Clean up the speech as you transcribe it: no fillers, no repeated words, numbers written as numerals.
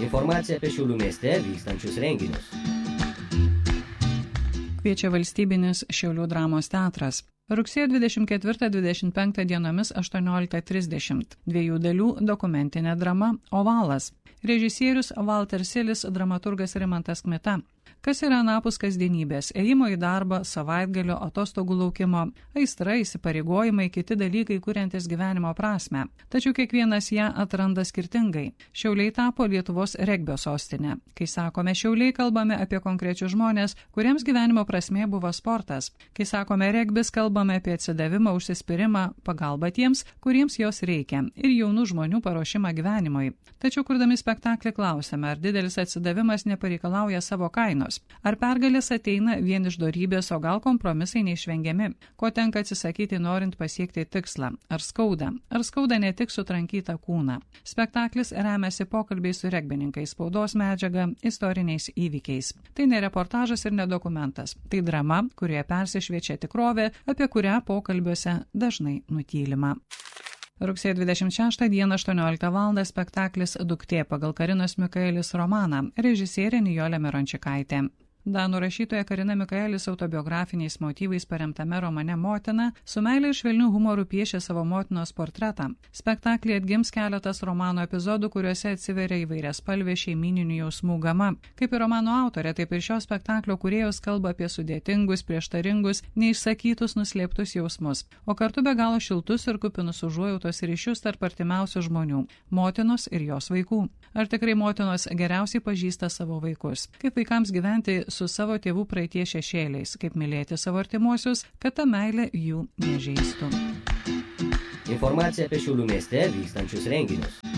Informacija apie Šiaulių mieste vykstančius renginius. Kviečia valstybinis Šiaulių dramos teatras. Rugsėjo 24-25 dienomis 18:30. 2 dalių dokumentinė drama Ovalas. Režisierius Walter Silis, dramaturgas Rimantas Kmita. Kas yra anapus kasdienybės, ėjimo į darbą, savaitgalio, atostogų laukimo, aistra, įsipareigojimai, kiti dalykai, kuriantis gyvenimo prasme. Tačiau kiekvienas ją atranda skirtingai. Šiauliai tapo Lietuvos regbio sostinė. Kai sakome Šiauliai, kalbame apie konkrečius žmonės, kuriems gyvenimo prasmė buvo sportas. Kai sakome regbis, kalbame apie atsidavimą, užsispyrimą, pagalbą tiems, kuriems jos reikia, ir jaunų žmonių paruošimą gyvenimui. Tačiau kurdami spektaklį klausime, ar didelis atsidavimas nepareikalauja savo kainos. Ar pergalės ateina vien iš dorybės, o gal kompromisai neišvengiami? Ko tenka atsisakyti norint pasiekti tikslą? Ar skauda? Ar skauda ne tik sutrankytą kūną? Spektaklis remiasi pokalbiais su regbininkais, spaudos medžiaga, istoriniais įvykiais. Tai ne reportažas ir ne dokumentas. Tai drama, kurioje persišviečia tikrovė, apie kurią pokalbiuose dažnai nutylima. Rugsėjo 26 dieną 18 val. Spektaklis Duktė pagal Karinos Mikaelis romaną, režisierė Nijolė Mirončikaitė. Danų rašytoja Karina Mikaelis autobiografiniais motyvais paremtame romane Motina su meile ir švelniu humoru piešia savo motinos portretą. Spektaklį atgims keletas romano epizodų, kuriuose atsiveria įvairias spalvė šeimininių jausmų gama. Kaip ir romano autorė, taip ir šio spektaklio kūrėjos kalba apie sudėtingus, prieštaringus, neišsakytus, nuslėptus jausmus, o kartu be galo šiltus ir kupinus užuojautos ryšius tarp artimiausių žmonių – motinos ir jos vaikų. Ar tikrai motinos geriausiai pažįsta savo vaikus? Kaip vaikams gyventi su savo tėvų praeities šešėliais, kaip mylėti savo artimuosius, kad ta meilė jų nežeistų. Informacija apie Šiaulių mieste vykstančius renginius.